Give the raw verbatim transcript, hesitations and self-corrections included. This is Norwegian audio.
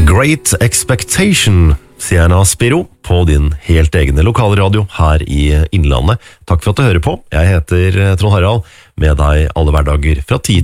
Great Expectation, Sienna Spiro, på din helt egne lokalradio her i Innlandet. Takk for at du hører på. Jeg heter Trond Harald, med deg alle hverdager fra ti